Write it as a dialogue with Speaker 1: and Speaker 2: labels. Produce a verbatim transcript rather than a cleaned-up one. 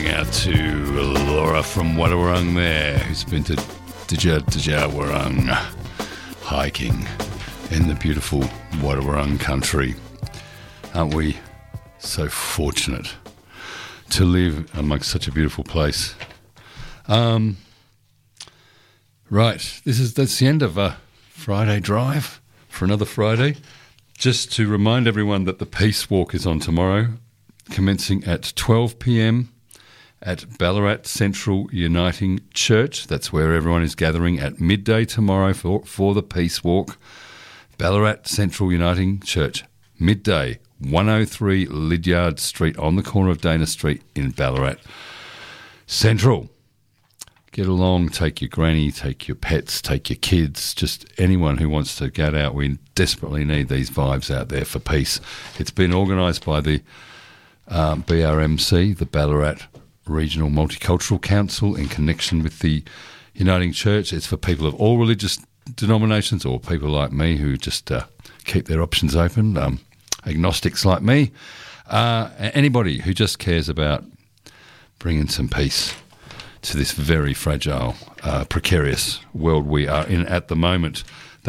Speaker 1: Out to Laura from Wadawurrung there, who's been to Dja Dja Wurrung hiking in the beautiful Wadawurrung country. Aren't we so fortunate to live amongst such a beautiful place? Um, right, this is that's the end of a Friday drive for another Friday. Just to remind everyone that the Peace Walk is on tomorrow, commencing at twelve p.m. at Ballarat Central Uniting Church. That's where everyone is gathering at midday tomorrow for, for the Peace Walk. Ballarat Central Uniting Church, midday, one oh three Lydiard Street, on the corner of Dana Street in Ballarat Central. Get along, take your granny, take your pets, take your kids, just anyone who wants to get out. We desperately need these vibes out there for peace. It's been organised by the um, B R M C, the Ballarat Regional Multicultural Council, in connection with the Uniting Church. It's for people of all religious denominations, or people like me who just uh, keep their options open, um, agnostics like me, uh, anybody who just cares about bringing some peace to this very fragile, uh, precarious world we are in at the moment.